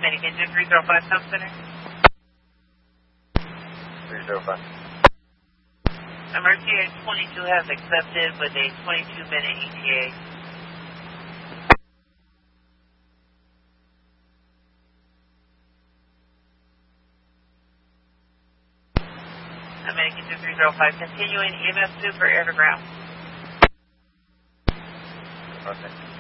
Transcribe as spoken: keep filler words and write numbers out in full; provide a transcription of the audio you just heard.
Dominican two three zero five, South Center. three zero five. Emergency H twenty-two has accepted with a twenty-two minute E T A. Dominican two three zero five, continuing E M S two for air to ground. Okay.